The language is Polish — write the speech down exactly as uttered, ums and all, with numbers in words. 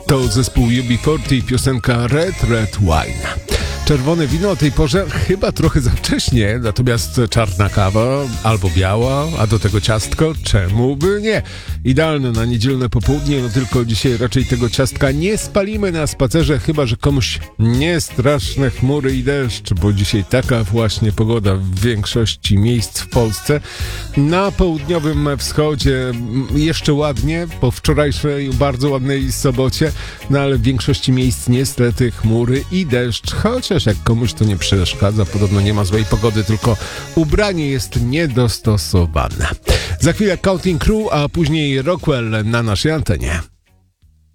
To zespół U B czterdzieści, piosenka Red Red Wine. Czerwone wino o tej porze chyba trochę za wcześnie, natomiast czarna kawa albo biała, a do tego ciastko, czemu by nie? Idealne na niedzielne popołudnie, no tylko dzisiaj raczej tego ciastka nie spalimy na spacerze, chyba że komuś nie straszne chmury i deszcz, bo dzisiaj taka właśnie pogoda w większości miejsc w Polsce. Na południowym wschodzie jeszcze ładnie, po wczorajszej bardzo ładnej sobocie, no ale w większości miejsc niestety chmury i deszcz, chociaż jak komuś to nie przeszkadza, podobno nie ma złej pogody, tylko ubranie jest niedostosowane. Za chwilę Counting Crew, a później Rockwell na naszej antenie.